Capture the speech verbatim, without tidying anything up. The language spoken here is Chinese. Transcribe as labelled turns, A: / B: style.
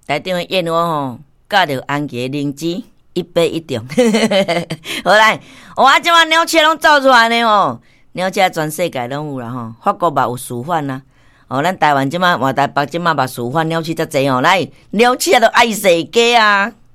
A: 台中的燕窝吼，教着安吉灵芝一杯一中。好来，哇，即马鸟车拢走出来呢哦，鸟车全世界拢有啦吼，法国嘛有示范啦。哦，咱台湾即马换台北即马嘛示范鸟鼠遮济哦，来鸟鼠都爱世界啊！